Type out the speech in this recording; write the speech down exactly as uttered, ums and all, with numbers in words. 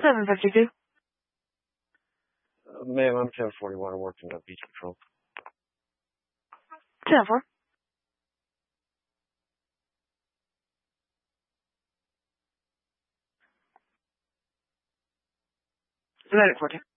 seven fifty-two. Uh, ma'am, I'm ten forty-one. I work in the beach patrol. ten four. Medic fourteen.